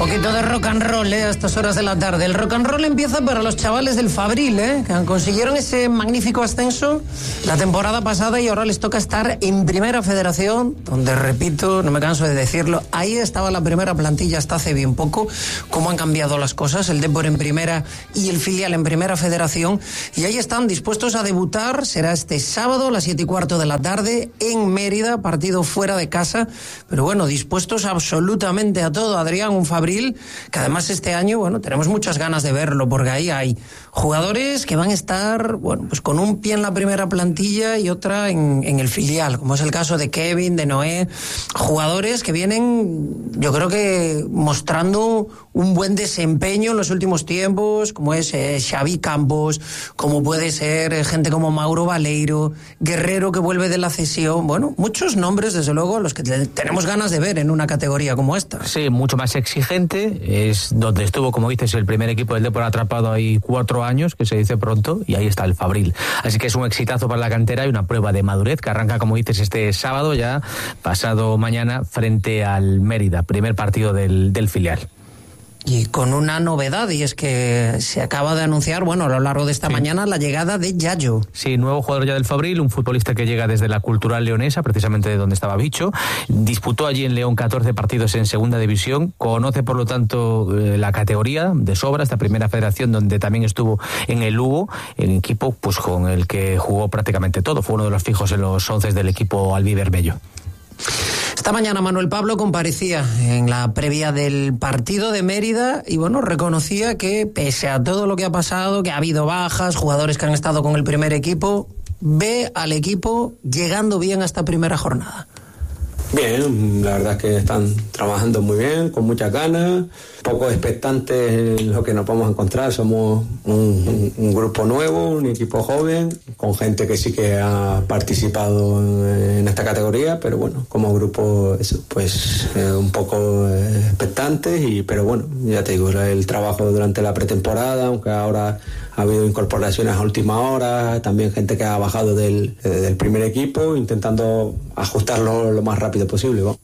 poquito de rock and roll a estas horas de la tarde. El rock and roll empieza para los chavales del Fabril, que consiguieron ese magnífico ascenso la temporada pasada y ahora les toca estar en Primera Federación, donde, repito, no me canso de decirlo, ahí estaba la primera plantilla hasta hace bien poco. Cómo han cambiado las cosas, el Depor en Primera y el filial en Primera Federación, y ahí están dispuestos a debutar. Será este sábado a las 7:15 de la tarde en Mérida, partido fuera de casa, pero bueno, dispuestos absolutamente a todo. Adrián, un Fabril que además este año, bueno, tenemos muchas ganas de verlo, porque ahí hay jugadores que van a estar, bueno, pues con un pie en la primera plantilla y otra en el filial, como es el caso de Kevin, de Noé, jugadores que vienen, yo creo que mostrando un buen desempeño en los últimos tiempos, como es Xavi Campos, como puede ser gente como Mauro Baleiro, Guerrero, que vuelve de la cesión. Bueno, muchos nombres, desde luego, los que tenemos ganas de ver en una categoría como esta. Sí, mucho más exigente, es donde estuvo, como dices, el primer equipo del Depor atrapado ahí 4 años, que se dice pronto, y ahí está el Fabril. Así que es un exitazo para la cantera y una prueba de madurez que arranca, como dices, este sábado, ya pasado mañana, frente al Mérida, primer partido del filial. Y con una novedad, y es que se acaba de anunciar, bueno, a lo largo de esta mañana, la llegada de Yayo. Sí, nuevo jugador ya del Fabril, un futbolista que llega desde la Cultural Leonesa, precisamente de donde estaba Bicho. Disputó allí en León 14 partidos en segunda división, conoce por lo tanto la categoría de sobra, esta Primera Federación, donde también estuvo en el Lugo, el equipo pues con el que jugó prácticamente todo. Fue uno de los fijos en los 11 del equipo albivermello. Esta mañana Manuel Pablo comparecía en la previa del partido de Mérida y bueno, reconocía que pese a todo lo que ha pasado, que ha habido bajas, jugadores que han estado con el primer equipo, ve al equipo llegando bien a esta primera jornada. Bien, la verdad es que están trabajando muy bien, con muchas ganas, poco expectantes en lo que nos podemos encontrar. Somos un grupo nuevo, un equipo joven, con gente que sí que ha participado en esta categoría, pero bueno, como grupo pues un poco expectantes, pero bueno, ya te digo, el trabajo durante la pretemporada, aunque ahora ha habido incorporaciones a última hora, también gente que ha bajado del primer equipo, intentando ajustarlo lo más rápido posible, ¿no?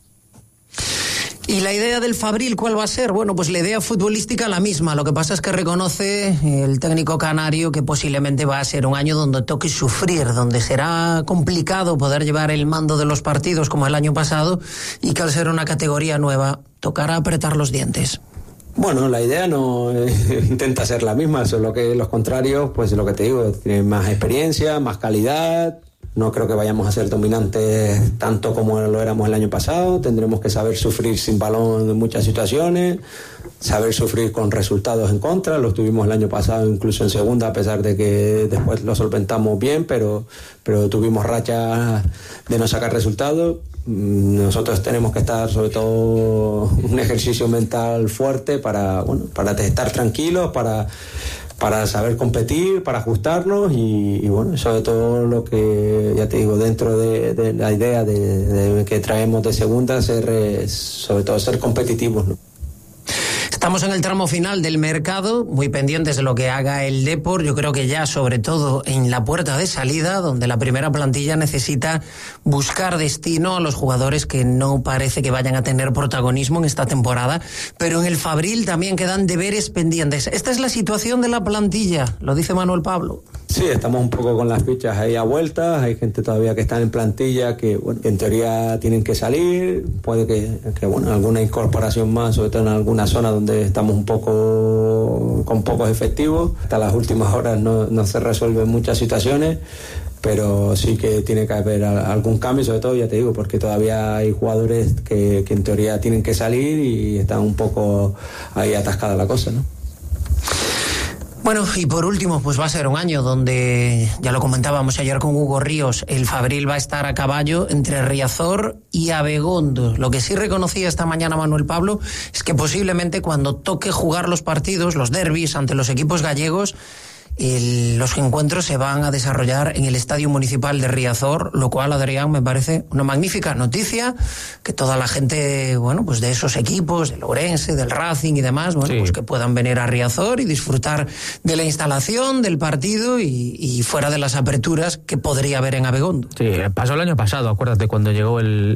¿Y la idea del Fabril cuál va a ser? Bueno, pues la idea futbolística la misma. Lo que pasa es que reconoce el técnico canario que posiblemente va a ser un año donde toque sufrir, donde será complicado poder llevar el mando de los partidos como el año pasado, y que al ser una categoría nueva tocará apretar los dientes. Bueno, la idea no intenta ser la misma, solo que los contrarios, pues lo que te digo, tienen más experiencia, más calidad. No creo que vayamos a ser dominantes tanto como lo éramos el año pasado. Tendremos que saber sufrir sin balón en muchas situaciones, saber sufrir con resultados en contra. Lo tuvimos el año pasado incluso en segunda, a pesar de que después lo solventamos bien, pero tuvimos rachas de no sacar resultados. Nosotros tenemos que estar, sobre todo, un ejercicio mental fuerte para estar tranquilos, para saber competir, para ajustarnos y bueno, sobre todo lo que, ya te digo, dentro de la idea de que traemos de segunda, sobre todo ser competitivos, ¿no? Estamos en el tramo final del mercado, muy pendientes de lo que haga el Depor. Yo creo que ya, sobre todo, en la puerta de salida, donde la primera plantilla necesita buscar destino a los jugadores que no parece que vayan a tener protagonismo en esta temporada. Pero en el Fabril también quedan deberes pendientes. Esta es la situación de la plantilla, lo dice Manuel Pablo. Sí, estamos un poco con las fichas ahí a vueltas. Hay gente todavía que está en plantilla que, bueno, en teoría tienen que salir. Puede que bueno, alguna incorporación más, sobre todo en alguna zona donde estamos un poco con pocos efectivos. Hasta las últimas horas no se resuelven muchas situaciones, pero sí que tiene que haber algún cambio, sobre todo, ya te digo, porque todavía hay jugadores que en teoría tienen que salir y está un poco ahí atascada la cosa, ¿no? Bueno, y por último, pues va a ser un año donde, ya lo comentábamos ayer con Hugo Ríos, el Fabril va a estar a caballo entre Riazor y Abegondo. Lo que sí reconocía esta mañana Manuel Pablo es que posiblemente cuando toque jugar los partidos, los derbis ante los equipos gallegos, los encuentros se van a desarrollar en el Estadio Municipal de Riazor, lo cual, Adrián, me parece una magnífica noticia, que toda la gente, bueno, pues de esos equipos, del Ourense, del Racing y demás, bueno, pues que puedan venir a Riazor y disfrutar de la instalación, del partido y fuera de las aperturas que podría haber en Abegondo. Sí, pasó el año pasado, acuérdate, cuando llegó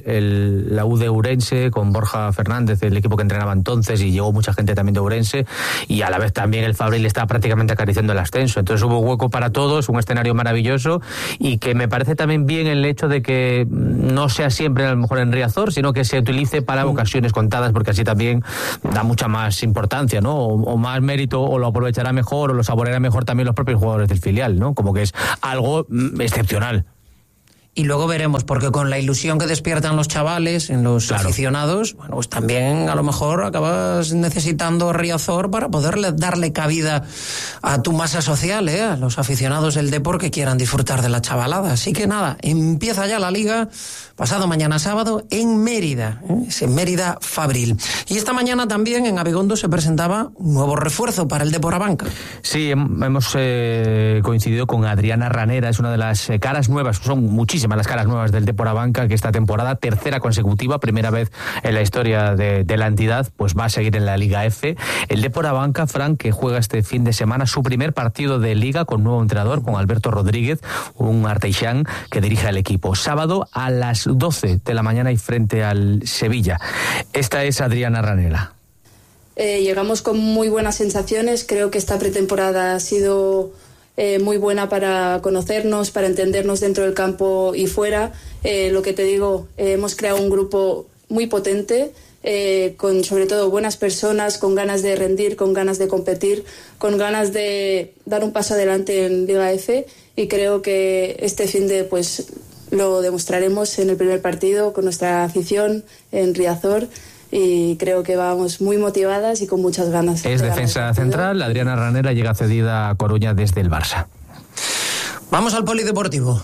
la U de Ourense con Borja Fernández, el equipo que entrenaba entonces, y llegó mucha gente también de Ourense, y a la vez también el Fabril estaba prácticamente acariciando el ascenso. Entonces hubo hueco para todos, un escenario maravilloso, y que me parece también bien el hecho de que no sea siempre a lo mejor en Riazor, sino que se utilice para ocasiones contadas, porque así también da mucha más importancia, ¿no? O más mérito, o lo aprovechará mejor, o lo saboreará mejor también los propios jugadores del filial, ¿no? Como que es algo excepcional. Y luego veremos, porque con la ilusión que despiertan los chavales en los aficionados, bueno, pues también a lo mejor acabas necesitando Riazor para poder darle cabida a tu masa social, a los aficionados del deporte que quieran disfrutar de la chavalada. Así que nada, empieza ya la liga pasado mañana sábado en Mérida, es en Mérida Fabril. Y esta mañana también en Abegondo se presentaba un nuevo refuerzo para el Depor Abanca. Sí, hemos coincidido con Adriana Ranera, es una de las caras nuevas, son muchísimas las caras nuevas del Depor Abanca, que esta temporada, tercera consecutiva, primera vez en la historia de la entidad, pues va a seguir en la Liga F. El Depor Abanca, Fran, que juega este fin de semana su primer partido de Liga con nuevo entrenador, con Alberto Rodríguez, un arteixán que dirige al equipo. Sábado a las 12 de la mañana y frente al Sevilla. Esta es Adriana Ranera. Llegamos con muy buenas sensaciones. Creo que esta pretemporada ha sido muy buena para conocernos, para entendernos dentro del campo y fuera. Lo que te digo, hemos creado un grupo muy potente, con sobre todo buenas personas, con ganas de rendir, con ganas de competir, con ganas de dar un paso adelante en Liga F, y creo que este finde pues lo demostraremos en el primer partido con nuestra afición en Riazor. Y creo que vamos muy motivadas y con muchas ganas. Es defensa central. Adriana Ranera llega cedida a Coruña desde el Barça. Vamos al polideportivo.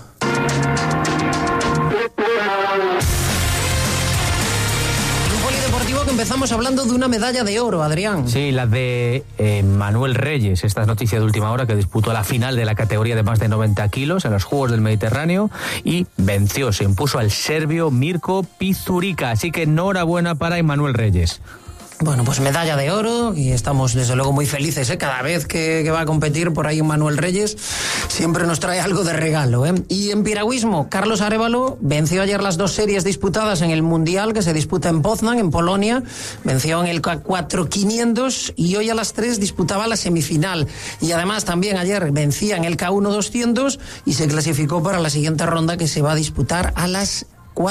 Que empezamos hablando de una medalla de oro, Adrián. Sí, la de Manuel Reyes. Esta es noticia de última hora, que disputó la final de la categoría de más de 90 kilos en los Juegos del Mediterráneo y venció, se impuso al serbio Mirko Pizurica. Así que enhorabuena para Emanuel Reyes. Bueno, pues medalla de oro, y estamos desde luego muy felices, cada vez que va a competir por ahí Manuel Reyes, siempre nos trae algo de regalo, Y en piragüismo, Carlos Arévalo venció ayer las dos series disputadas en el Mundial que se disputa en Poznan, en Polonia. Venció en el K4 y hoy a las 3 disputaba la semifinal, y además también ayer vencía en el K1 200 y se clasificó para la siguiente ronda, que se va a disputar a las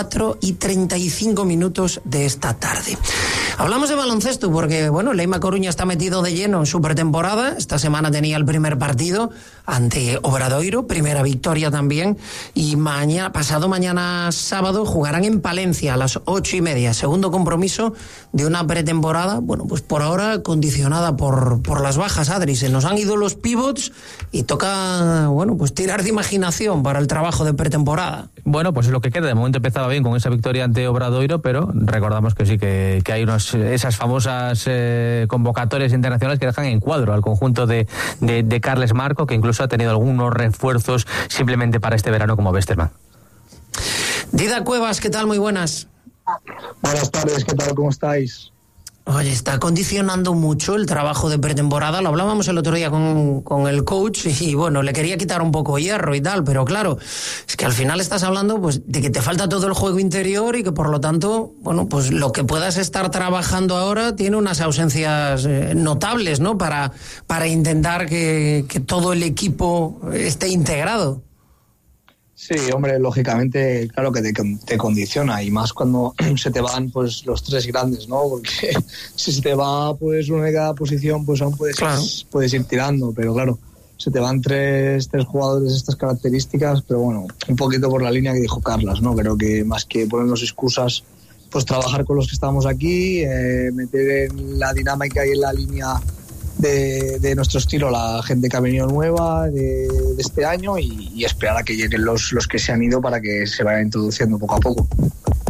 4:35 de esta tarde. Hablamos de baloncesto porque, bueno, el EIMA Coruña está metido de lleno en su pretemporada. Esta semana tenía el primer partido ante Obradoiro, primera victoria también, y pasado mañana sábado jugarán en Palencia a las 8:30, segundo compromiso de una pretemporada, bueno, pues por ahora condicionada por las bajas, Adri. Se nos han ido los pivots y toca, bueno, pues tirar de imaginación para el trabajo de pretemporada. Bueno, pues es lo que queda. De momento empezaba bien con esa victoria ante Obradoiro, pero recordamos que sí, que hay esas famosas convocatorias internacionales que dejan en cuadro al conjunto de Carles Marco, que incluso ha tenido algunos refuerzos simplemente para este verano, como Westerman. Dida Cuevas, ¿qué tal? Muy buenas. Buenas tardes, ¿qué tal? ¿Cómo estáis? Oye, está condicionando mucho el trabajo de pretemporada. Lo hablábamos el otro día con el coach y, bueno, le quería quitar un poco hierro y tal, pero claro, es que al final estás hablando pues de que te falta todo el juego interior y que por lo tanto, bueno, pues lo que puedas estar trabajando ahora tiene unas ausencias notables, ¿no? Para intentar que todo el equipo esté integrado. Sí, hombre, lógicamente, claro que te condiciona, y más cuando se te van pues los tres grandes, ¿no? Porque si se te va pues uno de cada posición, pues aún puedes ir tirando, pero claro, se te van tres jugadores de estas características, pero bueno, un poquito por la línea que dijo Carlas, ¿no? Creo que más que ponernos excusas, pues trabajar con los que estamos aquí, meter en la dinámica y en la línea de nuestro estilo la gente que ha venido nueva de este año, y esperar a que lleguen los que se han ido para que se vayan introduciendo poco a poco.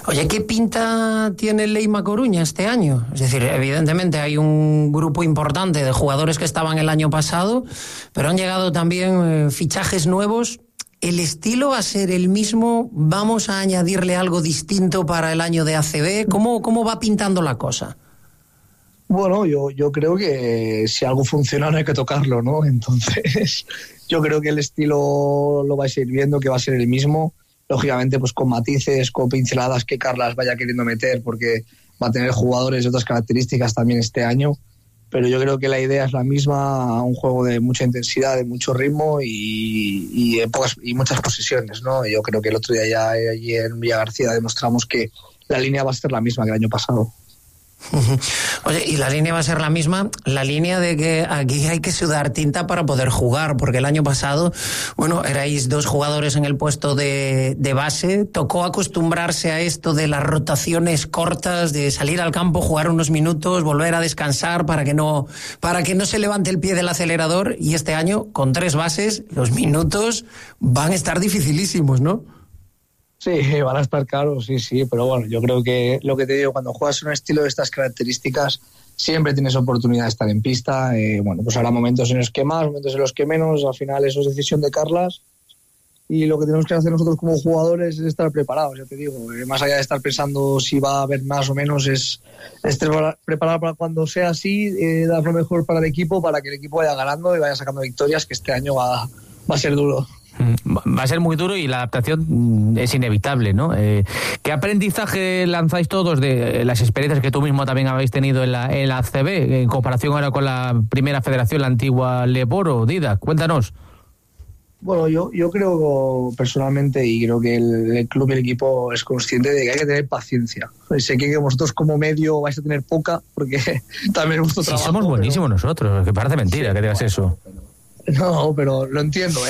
Oye, ¿qué pinta tiene el Leima Coruña este año? Es decir, evidentemente hay un grupo importante de jugadores que estaban el año pasado, pero han llegado también fichajes nuevos. ¿El estilo va a ser el mismo? ¿Vamos a añadirle algo distinto para el año de ACB? ¿Cómo va pintando la cosa? Bueno, yo creo que si algo funciona no hay que tocarlo, ¿no? Entonces, yo creo que el estilo lo vais a ir viendo, que va a ser el mismo. Lógicamente, pues con matices, con pinceladas que Carlas vaya queriendo meter, porque va a tener jugadores de otras características también este año. Pero yo creo que la idea es la misma, un juego de mucha intensidad, de mucho ritmo y muchas posesiones, ¿no? Yo creo que el otro día ya allí en Villa García demostramos que la línea va a ser la misma que el año pasado. Oye, y la línea va a ser la misma, la línea de que aquí hay que sudar tinta para poder jugar, porque el año pasado, bueno, erais 2 jugadores en el puesto de base, tocó acostumbrarse a esto de las rotaciones cortas, de salir al campo, jugar unos minutos, volver a descansar para que no se levante el pie del acelerador, y este año, con 3 bases, los minutos van a estar dificilísimos, ¿no? Sí, van a estar caros, sí, pero bueno, yo creo que lo que te digo, cuando juegas un estilo de estas características, siempre tienes oportunidad de estar en pista. Bueno, pues habrá momentos en los que más, momentos en los que menos, al final eso es decisión de Carlas, y lo que tenemos que hacer nosotros como jugadores es estar preparados, ya te digo, más allá de estar pensando si va a haber más o menos, es preparar para cuando sea así, dar lo mejor para el equipo, para que el equipo vaya ganando y vaya sacando victorias, que este año va a ser duro. Va a ser muy duro y la adaptación es inevitable, ¿no? ¿Qué aprendizaje lanzáis todos de las experiencias que tú mismo también habéis tenido en la ACB, en comparación ahora con la primera federación, la antigua Leboro? Didac, cuéntanos. Bueno, yo creo personalmente, y creo que el club y el equipo es consciente de que hay que tener paciencia. Sé que vosotros como medio vais a tener poca, porque también vuestro trabajo... Somos buenísimos nosotros, que parece mentira que digas eso. No, pero lo entiendo,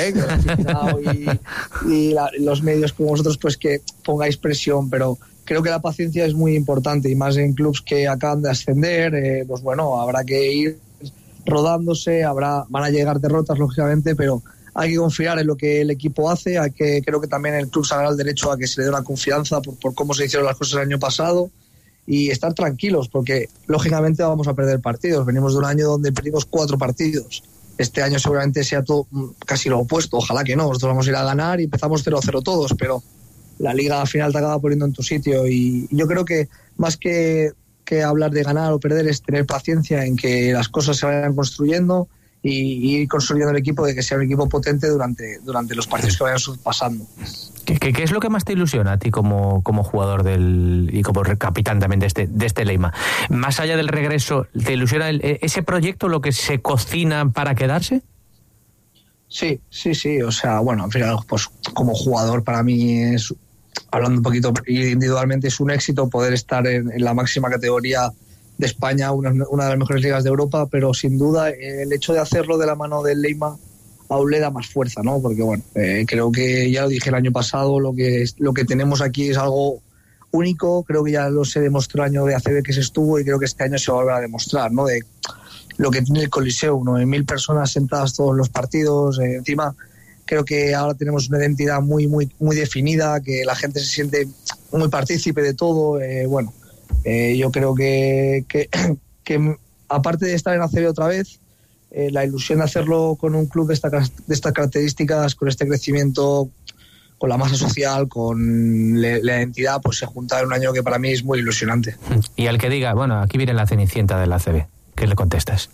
y los medios como vosotros, pues que pongáis presión, pero creo que la paciencia es muy importante, y más en clubs que acaban de ascender, pues bueno, habrá que ir rodándose, van a llegar derrotas, lógicamente, pero hay que confiar en lo que el equipo hace, creo que también el club se dará el derecho a que se le dé una confianza por cómo se hicieron las cosas el año pasado, y estar tranquilos, porque lógicamente vamos a perder partidos. Venimos de un año donde perdimos 4 partidos. Este año seguramente sea todo casi lo opuesto, ojalá que no, nosotros vamos a ir a ganar y empezamos 0-0 todos, pero la liga al final te acaba poniendo en tu sitio, y yo creo que más que hablar de ganar o perder es tener paciencia en que las cosas se vayan construyendo y ir consolidando el equipo, de que sea un equipo potente durante los partidos que vayan pasando. ¿Qué es lo que más te ilusiona a ti como jugador y como capitán también de este Leima? Más allá del regreso, ¿te ilusiona ese proyecto, lo que se cocina para quedarse? Sí, o sea, bueno, al final, pues como jugador para mí es, hablando un poquito individualmente, es un éxito poder estar en la máxima categoría de España, una de las mejores ligas de Europa, pero sin duda el hecho de hacerlo de la mano del Leima aún le da más fuerza, ¿no? Porque bueno, creo que ya lo dije el año pasado, lo que tenemos aquí es algo único, creo que ya se demostró el año de ACB que se estuvo, y creo que este año se va a volver a demostrar, ¿no? De lo que tiene el Coliseo, 9.000 personas sentadas todos los partidos, encima creo que ahora tenemos una identidad muy, muy, muy definida, que la gente se siente muy partícipe de todo, bueno, yo creo que aparte de estar en ACB otra vez, la ilusión de hacerlo con un club de estas características, con este crecimiento, con la masa social, con la identidad, pues se junta en un año que para mí es muy ilusionante. Y al que diga, bueno, aquí viene la Cenicienta del ACB, ¿qué le contestas?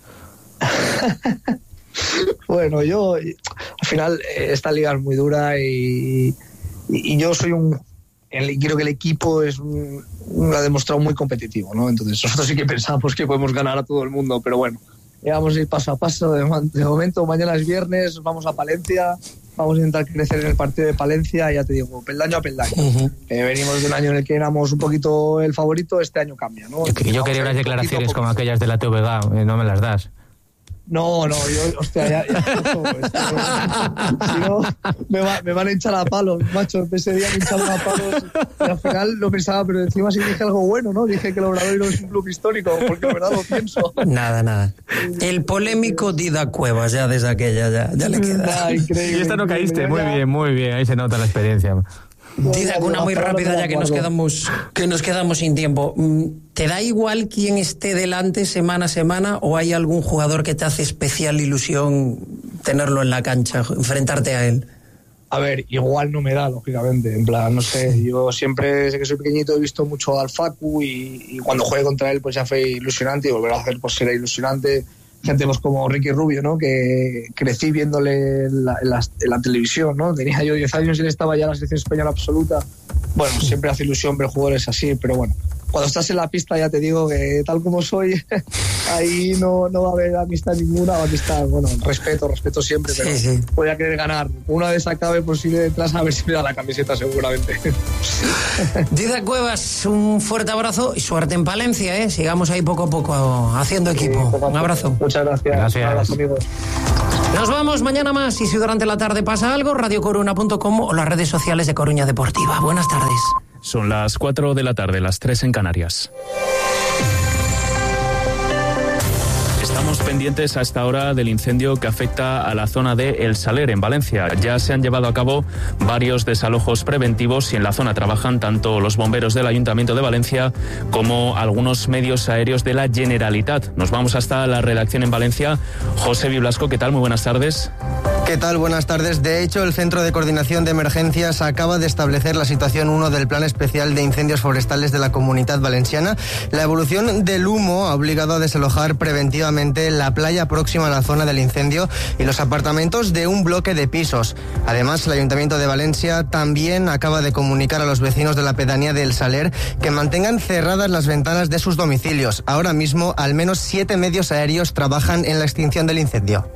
Bueno, yo al final esta liga es muy dura y yo soy creo que el equipo lo ha demostrado muy competitivo, ¿no? Entonces nosotros sí que pensamos que podemos ganar a todo el mundo, pero bueno, vamos a ir paso a paso. De momento, mañana es viernes, vamos a Palencia, vamos a intentar crecer en el partido de Palencia, y ya te digo, peldaño a peldaño. Venimos de un año en el que éramos un poquito el favorito, este año cambia, ¿no? Yo quería unas declaraciones como aquellas de la TVG, no me las das. No, yo, hostia, si no, me van a hinchar a palos, macho. Ese día me hincharon a palos, y al final lo pensaba, pero encima sí dije algo bueno, ¿no? Dije que el Obradoiro es un club histórico, porque de verdad lo pienso. Nada. El polémico Didac Cuevas, ya desde aquella, ya le queda. Increíble. Y esta no caíste, muy bien, ahí se nota la experiencia. Didac, una muy rápida ya que nos quedamos sin tiempo. ¿Te da igual quién esté delante semana a semana o hay algún jugador que te hace especial ilusión tenerlo en la cancha, enfrentarte a él? A ver, igual no me da, lógicamente. En plan, no sé, yo siempre, desde que soy pequeñito, he visto mucho al Facu y cuando juegue contra él pues ya fue ilusionante y volver a hacer pues será ilusionante. Gente pues como Ricky Rubio, ¿no? Que crecí viéndole en la televisión, ¿no? Tenía yo 10 años y él estaba ya en la selección española absoluta. Bueno, siempre hace ilusión ver jugadores así, pero bueno, cuando estás en la pista ya te digo que tal como soy, ahí no va a haber amistad ninguna, o amistad, bueno, respeto siempre, pero sí. Voy a querer ganar. Una vez acabe posible detrás, a ver si me da la camiseta seguramente. Didac Cuevas, un fuerte abrazo y suerte en Palencia, ¿eh? Sigamos ahí poco a poco haciendo equipo. Un abrazo. Muchas gracias. Gracias. Un abrazo, amigos. Nos vamos mañana más y si durante la tarde pasa algo, radiocoruna.com o las redes sociales de Coruña Deportiva. Buenas tardes. Son las 4 de la tarde, las 3 en Canarias. Estamos pendientes a esta hora del incendio que afecta a la zona de El Saler, en Valencia. Ya se han llevado a cabo varios desalojos preventivos y en la zona trabajan tanto los bomberos del Ayuntamiento de Valencia como algunos medios aéreos de la Generalitat. Nos vamos hasta la redacción en Valencia. José Blasco, ¿qué tal? Muy buenas tardes. ¿Qué tal? Buenas tardes. De hecho, el Centro de Coordinación de Emergencias acaba de establecer la situación 1 del Plan Especial de Incendios Forestales de la Comunidad Valenciana. La evolución del humo ha obligado a desalojar preventivamente la playa próxima a la zona del incendio y los apartamentos de un bloque de pisos. Además, el Ayuntamiento de Valencia también acaba de comunicar a los vecinos de la pedanía de El Saler que mantengan cerradas las ventanas de sus domicilios. Ahora mismo, al menos 7 medios aéreos trabajan en la extinción del incendio.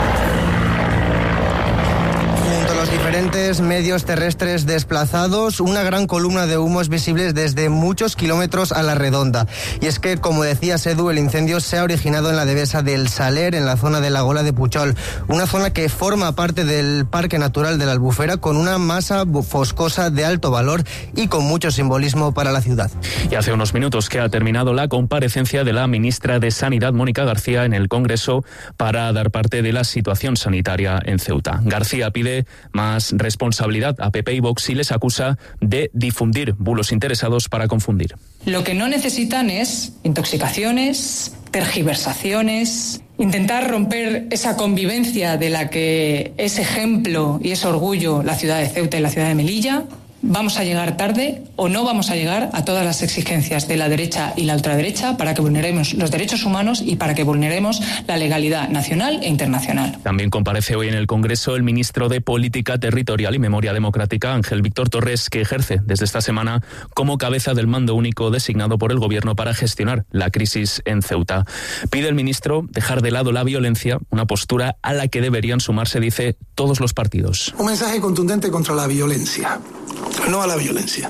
Diferentes medios terrestres desplazados, una gran columna de humo es visible desde muchos kilómetros a la redonda. Y es que, como decía Edu, el incendio se ha originado en la dehesa del Saler, en la zona de la Gola de Puchol, una zona que forma parte del Parque Natural de la Albufera, con una masa foscosa de alto valor y con mucho simbolismo para la ciudad. Y hace unos minutos que ha terminado la comparecencia de la ministra de Sanidad, Mónica García, en el Congreso para dar parte de la situación sanitaria en Ceuta. García pide más responsabilidad a PP y Vox y les acusa de difundir bulos interesados para confundir. Lo que no necesitan es intoxicaciones, tergiversaciones, intentar romper esa convivencia de la que es ejemplo y es orgullo la ciudad de Ceuta y la ciudad de Melilla. Vamos a llegar tarde o no vamos a llegar a todas las exigencias de la derecha y la ultraderecha para que vulneremos los derechos humanos y para que vulneremos la legalidad nacional e internacional. También comparece hoy en el Congreso el ministro de Política Territorial y Memoria Democrática, Ángel Víctor Torres, que ejerce desde esta semana como cabeza del mando único designado por el Gobierno para gestionar la crisis en Ceuta. Pide el ministro dejar de lado la violencia, una postura a la que deberían sumarse, dice, todos los partidos. Un mensaje contundente contra la violencia. No a la violencia.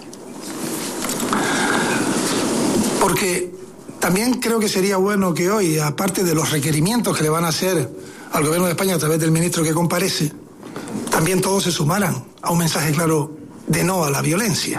Porque también creo que sería bueno que hoy, aparte de los requerimientos que le van a hacer al Gobierno de España a través del ministro que comparece, también todos se sumaran a un mensaje claro de no a la violencia.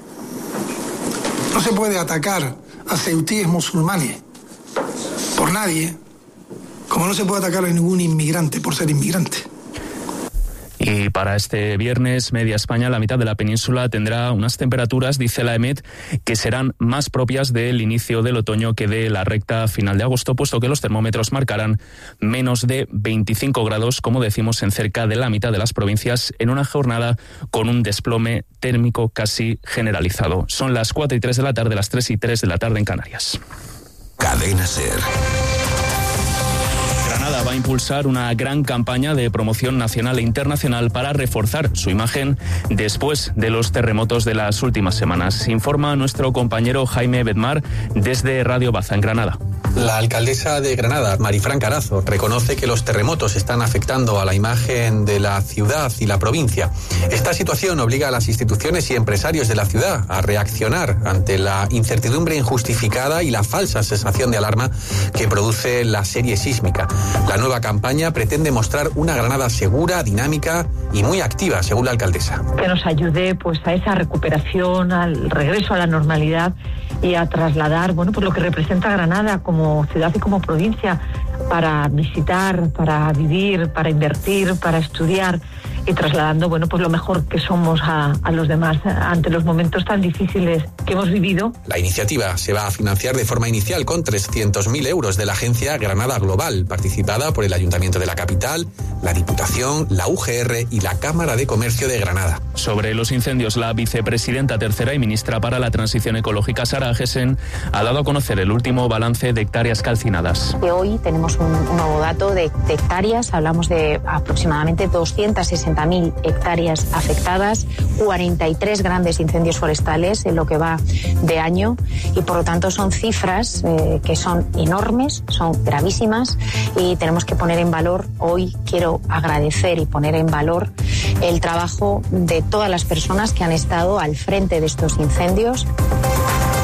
No se puede atacar a ceutíes musulmanes por nadie, como no se puede atacar a ningún inmigrante por ser inmigrante. Y para este viernes, media España, la mitad de la península, tendrá unas temperaturas, dice la EMET, que serán más propias del inicio del otoño que de la recta final de agosto, puesto que los termómetros marcarán menos de 25 grados, como decimos, en cerca de la mitad de las provincias, en una jornada con un desplome térmico casi generalizado. Son las 4:03 de la tarde, las 3:03 de la tarde en Canarias. Cadena SER. Granada va a impulsar una gran campaña de promoción nacional e internacional para reforzar su imagen después de los terremotos de las últimas semanas. Informa nuestro compañero Jaime Bedmar desde Radio Baza en Granada. La alcaldesa de Granada, Marifran Carazo, reconoce que los terremotos están afectando a la imagen de la ciudad y la provincia. Esta situación obliga a las instituciones y empresarios de la ciudad a reaccionar ante la incertidumbre injustificada y la falsa sensación de alarma que produce la serie sísmica. La nueva campaña pretende mostrar una Granada segura, dinámica y muy activa, según la alcaldesa. Que nos ayude pues a esa recuperación, al regreso a la normalidad y a trasladar pues lo que representa Granada como ciudad y como provincia para visitar, para vivir, para invertir, para estudiar y trasladando, bueno, pues lo mejor que somos a los demás ante los momentos tan difíciles que hemos vivido. La iniciativa se va a financiar de forma inicial con 300.000 euros de la agencia Granada Global, participada por el Ayuntamiento de la capital, la Diputación, la UGR y la Cámara de Comercio de Granada. Sobre los incendios, la vicepresidenta tercera y ministra para la Transición Ecológica, Sara Agesen, ha dado a conocer el último balance de hectáreas calcinadas. Hoy tenemos un nuevo dato de hectáreas, hablamos de aproximadamente 260.000 hectáreas afectadas, 43 grandes incendios forestales en lo que va de año, y por lo tanto son cifras que son enormes, son gravísimas, y tenemos que poner en valor, hoy quiero agradecer y poner en valor el trabajo de todas las personas que han estado al frente de estos incendios.